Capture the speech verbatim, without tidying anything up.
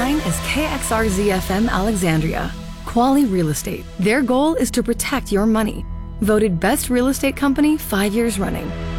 sign is K X R Z F M Alexandria. Quali Real Estate. Their goal is to protect your money. Voted best real estate company five years running.